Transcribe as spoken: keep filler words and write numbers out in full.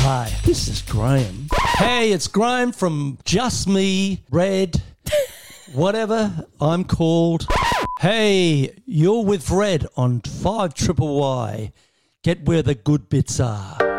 Hi, this is Graham. Hey, it's Graham from Just Me, Red, whatever I'm called. Hey, you're with Red on five triple Y. Get where the good bits are.